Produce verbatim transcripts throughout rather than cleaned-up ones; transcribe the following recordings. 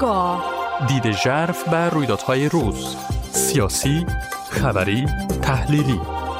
گاه دید ژرف بر رویدادهای روز، سیاسی، خبری، تحلیلی.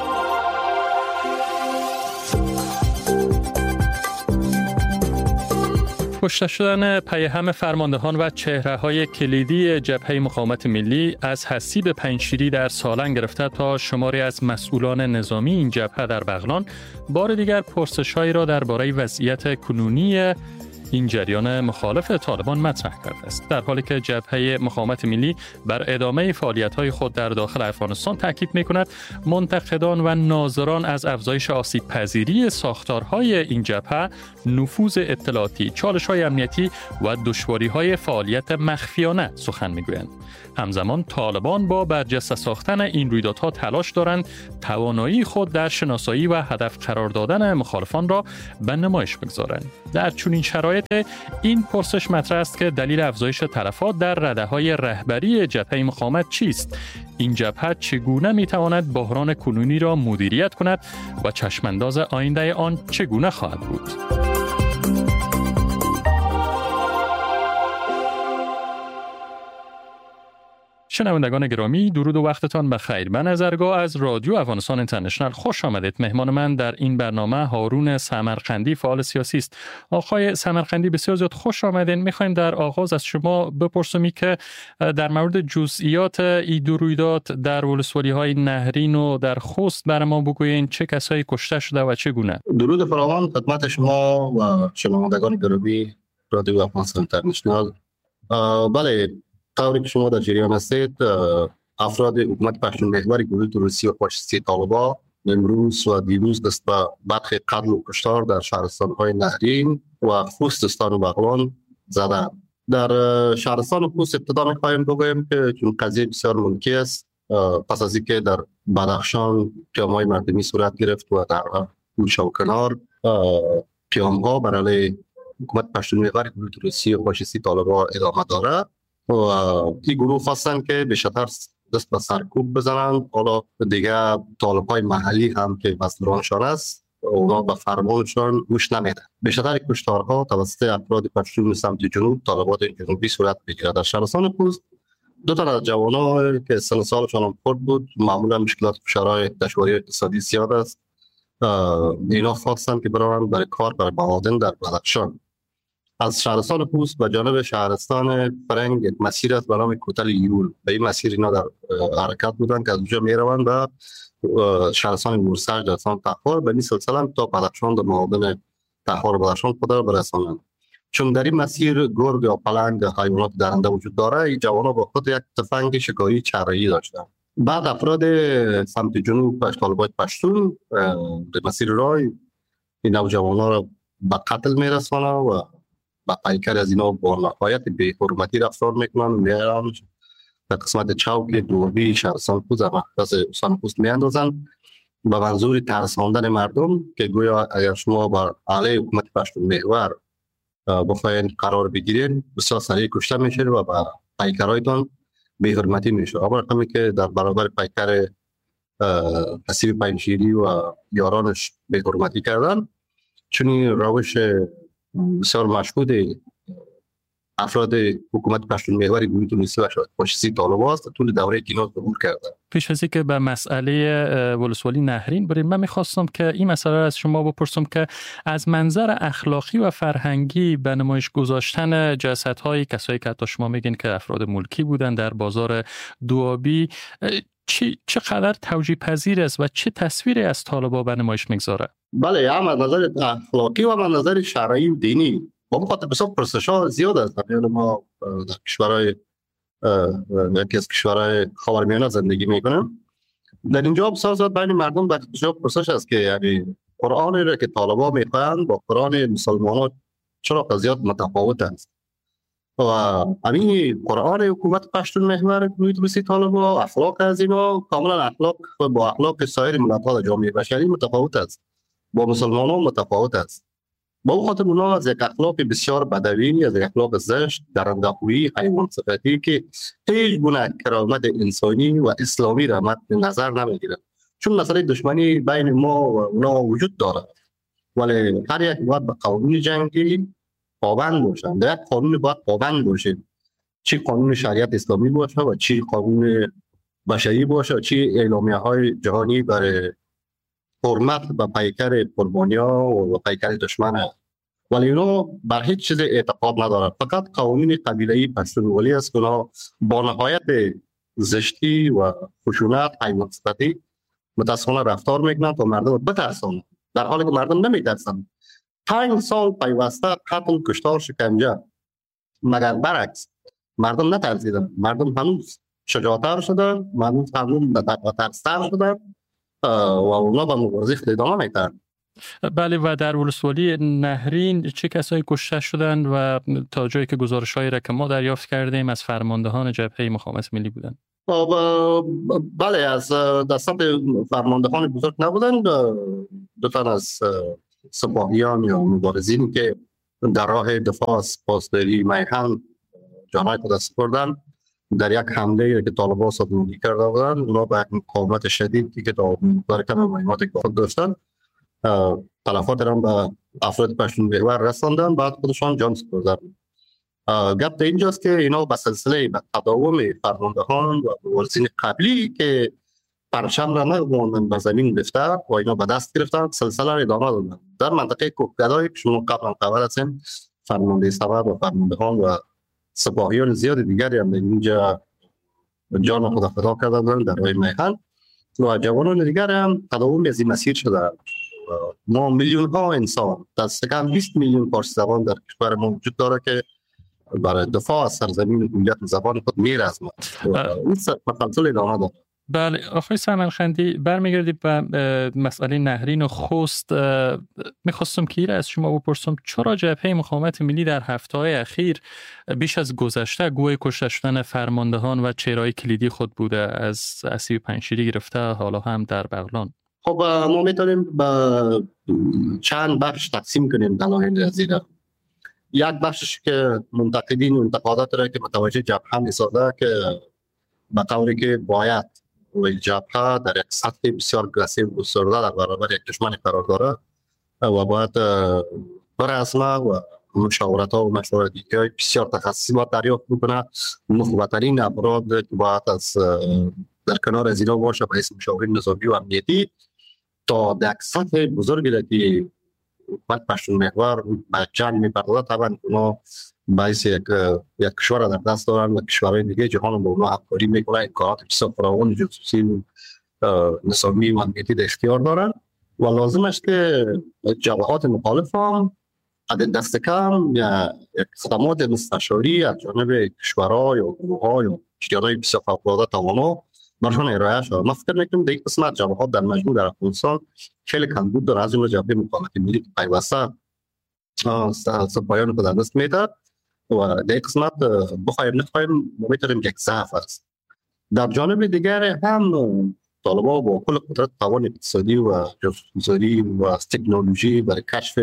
کشته شدن پیهم فرماندهان و چهره‌های کلیدی جبهه مقاومت ملی از حسیب پنجشیری در سالنگ گرفته تا شماری از مسئولان نظامی این جبهه در بغلان بار دیگر پرسش‌هایی را درباره وضعیت کنونی این جریان مخالف طالبان مطرح کرده است، در حالی که جبهه مقاومت ملی بر ادامه فعالیت‌های خود در داخل افغانستان تاکید می‌کند. منتقدان و ناظران از افزایش آسیب‌پذیری ساختارهای این جبهه، نفوذ اطلاعاتی، چالش‌های امنیتی و دشواری‌های فعالیت مخفیانه سخن می‌گویند. همزمان طالبان با برجسته ساختن این رویدادها تلاش دارند توانایی خود در شناسایی و هدف قرار دادن مخالفان را به نمایش بگذارند. در چنین شرایط این پرسش مطرح است که دلیل افزایش تلفات در رده‌های رهبری جبهه مقاومت چیست؟ این جبهه چگونه می‌تواند بحران کنونی را مدیریت کند و چشمانداز آینده آن چگونه خواهد بود؟ شنوندگان گرامی، درود و وقتتان بخیر. من نظرگاه از رادیو افغانستان اینترنشنال خوش آمدید. مهمان من در این برنامه هارون سمرقندی، فعال سیاسی است. آقای سمرقندی بسیار زیاد خوش آمدین. می‌خوایم در آغاز از شما بپرسیم که در مورد جزئیات این دو رویداد در ولسوالی‌های نهرین و در خوست بر ما بگویین، چه کسایی کشته شده و چگونه؟ درود فراوان خدمت شما و شنوندگان گرامی رادیو افغانستان اینترنشنال. بله، طوری که شما در جریان هستید، افراد حکومت پشتون محور گروه تروریستی و فاشیستی طالبان امروز و دیروز دست به برخی قتل و کشتار در شهرستان‌های نهرین و خوستستان و بغلان زدند. در شهرستان خوست ابتدا می‌خواهیم بگویم که چون قضیه بسیار منکی است، پس از اینکه در بدخشان قیام‌های مردمی صورت گرفت و در گوشه و کنار قیام‌ها بر علیه حکومت پشتون محور گروه تروریستی و فاشیستی طالبان ادامه دارد و این گروه خواستن که به شدت دست به سرکوب بزنند. حالا دیگه طالب‌های محلی هم که مصدرانشان است، اونا به فرمانشان گوش نمیدن. به شدت کشتارها توسط افراد پشتون سمت جنوب، طالبات جنوبی صورت میگیرد. در شهرستان خوست دو تا از جوانان که سن سالشان هم خرد بود، معمولا مشکلات فشارهای دشواری اقتصادی زیاد است، اینا خواستن که برن برای کار برای معادن در بدخشان. از شهرستان خوست به جانب شهرستان فرنگ مسیر است به نام کوتل یول. به این مسیر اینا در حرکت بودن که از اونجا میروند و شهرستان مورسج در سان تخار به این سلسله تا بدخشان در معادن تخار بدخشان خود را برسانند. چون در این مسیر گرگ یا پلنگ حیوانات درنده وجود داره، این جوانا با خود یک تفنگ شکاری چرایی داشتند. بعد افراد سمت جنوب طالبان پشتون در مسیر راه این نوجوانا را به قتل میرسانند و با پیکر از اینا با نهایت بی حرمتی رفتار میکنن، میارن در قسمت چوک دوربی شهرستان خوست و مرکز استان خوست میاندازن به منظور ترساندن مردم که گویا اگر شما بر علیه حکومت پشتون محور بخواین قرار بگیرین بسیار سریع کشته میشه و با پیکرایتان بی حرمتی میشه. اما رقمی که در برابر پیکر حسیب پنجشیری و یارانش بی حرمتی کردن، چون این روش بسیار مشهود افراد حکومت پشتون محور گروه تروریستی و فاشیستی طالبان است، طول دوره کیناز ظهور کرده. پیش از اینکه به مسئله ولسوالی نهرین بریم، من می‌خواستم که این مسئله از شما بپرسم که از منظر اخلاقی و فرهنگی به نمایش گذاشتن جسدهای کسایی که حتی شما میگین که افراد ملکی بودن در بازار دوابی چه چقدر توجیه پذیر است و چه تصویری از طالبان به نمایش میگذاره؟ بله، هم از نظر اخلاقی و هم از نظر شرعی و دینی با مخاطب بسیار پرسش‌ها زیاد است. میان ما در کشورهای یکی از کشورهای خاورمیانه زندگی میکنیم. در اینجا بسیار زیاد بین مردم در اینجا پرسش است که یعنی قرآنی را که طالبان میخوان با قرآن مسلمانان چرا قضیات متفاوت است و همین قرآن حکومت پشتون محور گروه تروریستی طالبان اخلاق از اینا کاملا اخلاق با اخلاق سایر ملت‌های جامعه بشری متفاوت است، با مسلمانان متفاوت است. با اون خاطر اونا از یک اخلاق بسیار بدوی، از یک اخلاق زشت، درنده‌خویی، حیوان صفتی که هیچ گونه کرامت انسانی و اسلامی را مد نظر نمیگیرد. چون مسئله دشمنی بین ما و اونا وجود دارد، ولی هر یک باید به قانون جنگی پابند باشند. در یک قانون باید پابند باشیم. چی قانون شریعت اسلامی باشه و چی قانون بشری باشه، چی اعلامیه های جهانی برای حرمت و پیکر قربانیا و پیکر دشمن، ولی اونا بر هیچ چیز اعتقاد ندارد. فقط قوانین قبیله‌ای پشتونولی است که اونا با نهایت زشتی و خشونت، حیوان‌صفتی متاسفانه رفتار میکنند تا مردم بترسانند، در حالی که مردم نمیترسند. پنج سال پیوسته قتل، کشتار، شکنجه، مگر برعکس مردم نترسیدند، مردم هنوز شجاعتر شدند، مردم هنوز ترستر شدند و اونا به مبارزه خود ادامه می‌دهند. بله، و در ولسوالی نهرین چه کسایی کشته شدند و تا جایی که گزارش‌هایی را که ما دریافت کردیم از فرماندهان جبهه مقاومت ملی بودند؟ بله، از دستان فرماندهان بزرگ نبودند، دو تن از سپاهیان یا مبارزین که در راه دفاع از پاسداری میهن جانهای خود سپردند در یک حمله که طالبان سازماندهی کرده بودند. اونا به مقاومت شدیدی که تا برکت مهمات خود داشتند تلفات را به افراد پشتون محور رساندن، بعد خودشان جان سپردند. گپ در اینجاست که اینا به سلسله به تداوم فرماندهان و مبارزین قبلی که پرچم را نگذاشتند به زمین بفته و اینا به دست گرفتن، سلسله را ادامه دادند. در منطقه کوهگدایی که شما قبلا خبر هستین، فرمانده سبد و فرماندهان و سپاهیان زیاد دیگری هم اینجا جان خود فدا کرده بودند در راه میهن و جوانان دیگر هم تداوم از این مسیر شده. ما میلیون ها انسان، دست کم بیست میلیون فارسی زبان در کشور ما وجود داره که برای دفاع از سرزمین و هویت زبان خود میرزمند و این مسلسل ادامه داره. بله آقای سمنخندی، برمیگردیم به مسئله نهرین و خوست. میخواستم که ایره از شما بپرسم چرا جبهه مقاومت ملی در هفته‌های اخیر بیش از گذشته گوی کشته شدن فرماندهان و چهره‌های کلیدی خود بوده، از اسیب پنجشیری گرفته حالا هم در بغلان؟ خب ما میتونیم به چند بخش تقسیم کنیم دلایل زیرا. یک بخشش که منتقدین و انتقادات را که متوجه جبهه میسازه که به طوری که باید و جبهه در یک سطح بسیار اگریسیو گسترده در برابر یک دشمن قرار داره و باید برسمه و مشاورت ها و مشورتی های بسیار تخصصی باید دریافت بکنه. مخبرترین افراد که باید از در کنار از اینا باشه به اسم مشاورین نظامی و امنیتی تا در یک سطح بزرگی که حکومت پشتون محور به جنگ می‌پردازه، طبعا اونا باعث یک یک کشور در دست دارن و کشورهای دیگه جهان با اونا همکاری میکنه، امکانات بسیار فراوان جاسوسی نظامی و امنیتی در اختیار دارن و لازم است که جبهات مخالف هم دست کم یا خدمات مستشاری از جانب کشورها یا گروه‌ها یا شرکت‌های بسیار فوق‌العاده توانا برشان ارائه شد. من فکر میکنم در این قسمت جبهات در مجموع در افغانستان خیلی کمبود داره، از جمله جبهه مقاومت ملی که پیوسته سپاهیان خود در دست میده و در این قسمت بخوایم نخوایم ما میتونیم یک ضعف است. در جانب دیگر هم طالبان با کل قدرت توان اقتصادی و جاسوسی و تکنولوژی برای کشف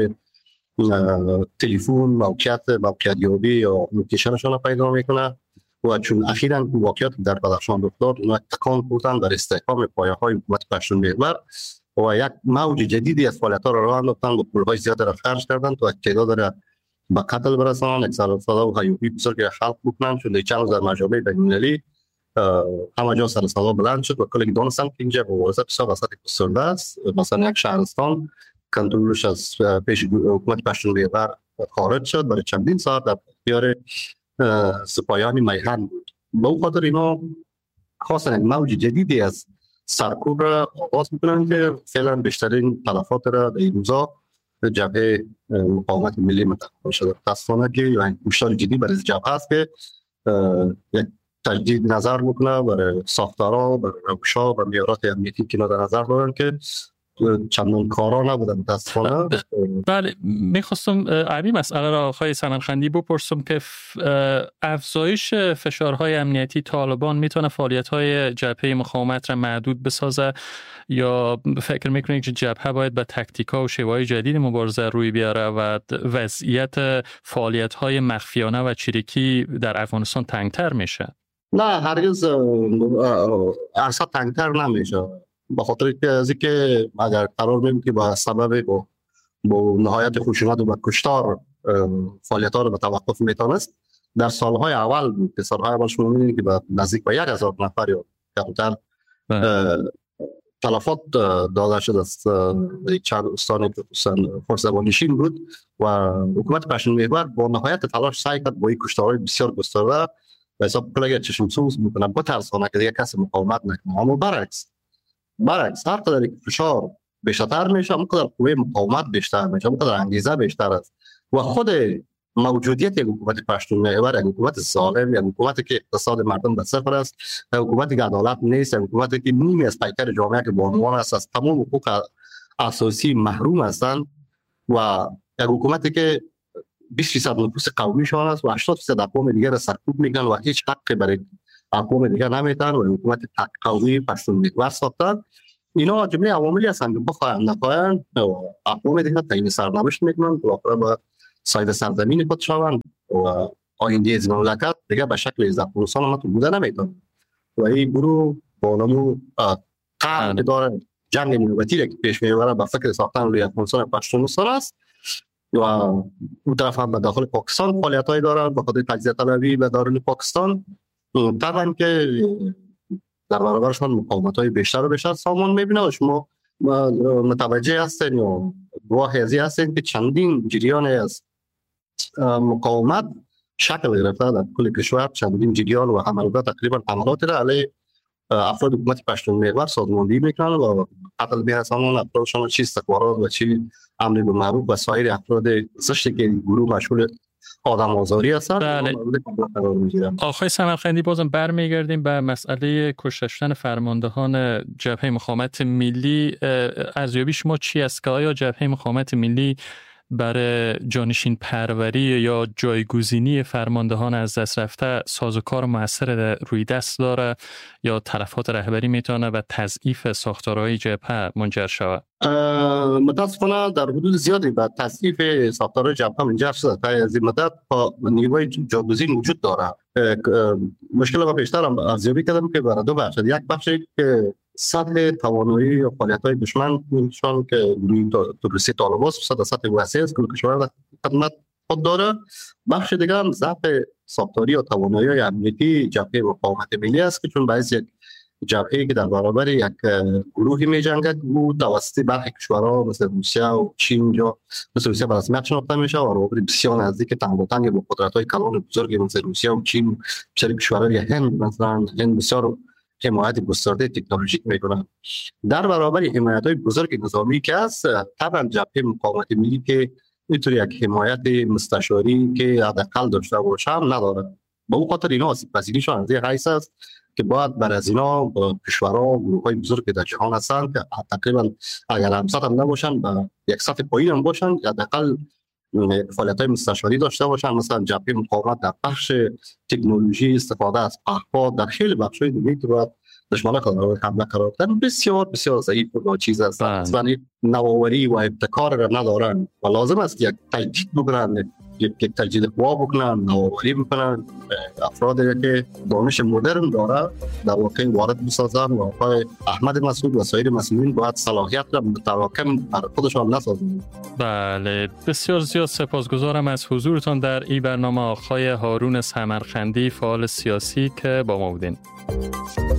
تلفن، موقعیت موقعیت یابی یا لوکیشنشان پیدا میکنه و چون اخیراً واقعیت در بدخشان رخ داد، اونا تکان خوردن در استحکام پایه‌های حکومت پشتون محور و یک موج جدیدی از فعالیت‌ها را راه انداختن و پول‌های زیاد را خرج کردند تا تعداد را به قتل برسانند، اکثر و هیوهی بزرگی را خلق بکنند. چون چند روز در مجامع بین‌المللی همه جا سر صدا بلند شد و کلی دانستن که اینجا مبارزه بسیار وسط گسترده است. مثلا یک شهرستان کنترلش از پیش حکومت پشتون محور خارج شد، برای چندین ساعت در اختیار سپاهیان میهن بود. به اون خاطر اینا خواستن موج جدیدی از سرکوب را آغاز میکنن که فعلا بیشترین تلفات را در این روزا جبهه مقاومت ملی متحول شده. تصفانه که یا هشدار جدی برای جبهه است که یک تجدید نظر بکنه برای ساختارها، برای روش‌ها و معیارات امنیتی که در نظر دارن که چندان کارا نبودن متاسفانه. بله، میخواستم همین مسئله را آقای سمنخندی بپرسم که افزایش فشارهای امنیتی طالبان میتونه فعالیت‌های جبهه مقاومت را محدود بسازه یا فکر میکنید که جبهه باید به تکتیک‌ها و شیوه‌های جدید مبارزه روی بیاره و وضعیت فعالیت‌های مخفیانه و چریکی در افغانستان تنگتر میشه؟ نه هرگز اصلا تنگتر نمیشه، به خاطر که از اینکه اگر قرار می‌بینیم که با سبب با, با نهایت خشونت و با کشتار فعالیت‌ها رو به توقف میتونست، در سالهای اول بود که سالهای اول شما می‌بینید که به نزدیک به یک هزار نفر یا کمتر تلفات داده شد از چند استان خرس‌زبانشین بود و حکومت پشتون محور با نهایت تلاش سعی کرد با این کشتارهای بسیار گسترده و حساب کلگه چشم سوز میکنه بترسانه که دیگه کسی مقاومت نکنه. اما برعکس برعکس هر قدر که فشار بیشتر میشه همونقدر قوه مقاومت بیشتر میشه، همونقدر انگیزه بیشتر است و خود موجودیت یک حکومت پشتون محور، یک حکومت ظالم، یک حکومتی که اقتصاد مردم به صفر است، یک حکومتی که عدالت نیست، یک حکومتی که نیمی از پیکر جامعه که بانوان است از تمام حقوق اساسی محروم هستند و یک حکومتی که بیست درصد نفوس قومیشان است و هشتاد درصد اقوام دیگر را سرکوب میکنن و هیچ حقی برای اقوام دیگر نمیتن و حکومت تک قومی پشتون محور ساختن. اینا جمله عواملی هستند که بخواهند نخواهند اقوام دیگر تعیین سرنوشت میکنن و آخر به ساید سرزمین خود شوند و آینده از مملکت دیگه به شکل عزت پرستان ما تو بوده نمیتونه و این گروه با نمو قرن که داره جنگ نوبتی که پیش میبره به فکر ساختن روی افغانستان پشتونستان است و اون طرف هم به داخل پاکستان فعالیت‌های دارن به خاطر تجزیه طلبی به دارال پاکستان. طبعا که در برابرشان مقاومت‌های بیشتر و بیشتر سامان می‌بینه و شما متوجه هستین یا گواه ازی هستین که چندین جریان از مقاومت شکل گرفته در کل کشور، چندین جریان و حملات تقریبا حملات را علیه افراد حکومت پشتون محور سازماندهی میکنن و قتل می‌رسانن افرادشان چی استخبارات و چی امر بالمعروف و سایر افراد زشتی که گروه مشغول آدم آزاری هستن. بله. آقای سمرقندی بازم برمیگردیم به مسئله کشته شدن فرماندهان جبهه مقاومت ملی. ارزیابی شما چی است که آیا جبهه مقاومت ملی برای جانشین پروری یا جایگزینی فرماندهان از دست رفته سازوکار موثر روی دست داره یا تلفات رهبری میتونه و تضعیف ساختارهای جبهه منجر شود؟ متاسفانه در حدود زیادی به تضعیف ساختارهای جبهه منجر شده. تا از این مدت نیروی جایگزین وجود داره. مشکل ما بیشتر هم ارزیابی کردم که برای دو بخش، یک بخشی که سطح توانایی و فعالیت‌های دشمن نشان که دولتی طالبان صد سطح وسیع است که کشور خدمت خود داره. بخش دیگر هم ضعف ساختاری و توانایی امنیتی جبهه مقاومت ملی است که چون باعث یک جبهه‌ای که در برابر یک گروهی می‌جنگد بود توسط برخی کشورها مثل روسیه و چین یا مثل روسیه به رسمیت شناخته میشه و روابط بسیار نزدیک تنگ و تنگ با قدرت‌های کلان بزرگی مثل روسیه و چین، بسیاری کشورهای هند مثلا هند بسیار حمایت گسترده تکنولوژیک میکنن. در برابر حمایت‌های بزرگ نظامی که است، طبعا جبهه مقاومت ملی که اینطوری یک حمایت مستشاری که حداقل داشته باشه هم نداره. به اون خاطر اینا آسیب پذیریشان از این حیث است که باید بر از اینا با کشورها و گروه‌های بزرگ در جهان هستند که تقریبا اگر هم سطح هم نباشن به یک سطح پایین هم باشن حداقل فعالیت‌های مستشاری داشته باشن. مثلا جبهه مقاومت در بخش تکنولوژی استفاده از پهپاد در خیلی بخش‌های دیگه که باید دشمنان قرار حمله قرار دادن بسیار بسیار ضعیف و چیز است. اصلا نوآوری و ابتکار را ندارن و لازم است یک تجدید بکنن، یک تجدید قوا بکنن، نوآوری بکنن. افرادی که دانش مدرن داره در واقع وارد بسازن و آقای احمد مسعود و سایر مسئولین باید صلاحیت را متراکم بر خودشان نسازند. بله، بسیار زیاد سپاسگزارم از حضورتان در این برنامه آقای هارون سمرقندی، فعال سیاسی که با ما بودین.